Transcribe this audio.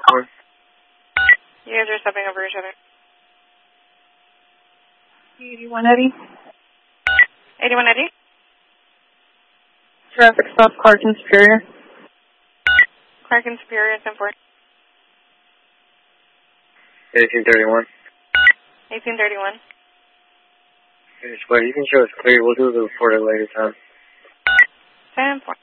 1. You guys are stepping over each other. 81 Eddie. 81 Eddie. Traffic stop, Clark and Superior. Clark and Superior, 10-4. 1831. 1831. But you can show us clear. We'll do the report at a later time. 10-4.